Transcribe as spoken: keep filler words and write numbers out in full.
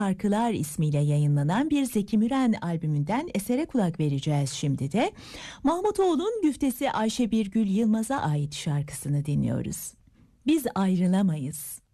Şarkılar ismiyle yayınlanan bir Zeki Müren albümünden esere kulak vereceğiz şimdi de. Mahmutoğlu'nun güftesi Ayşe Birgül Yılmaz'a ait şarkısını dinliyoruz. Biz ayrılamayız.